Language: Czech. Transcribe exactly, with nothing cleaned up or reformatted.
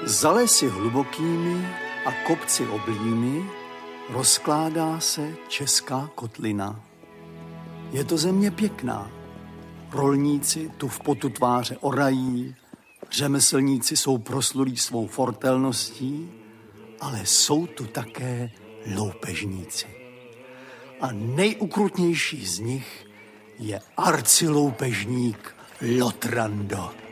Za lesy hlubokými a kopci oblými rozkládá se česká kotlina. Je to země pěkná. Rolníci tu v potu tváře orají, řemeslníci jsou proslulí svou fortelností, ale jsou tu také loupežníci. A nejukrutnější z nich je arciloupežník Lotrando.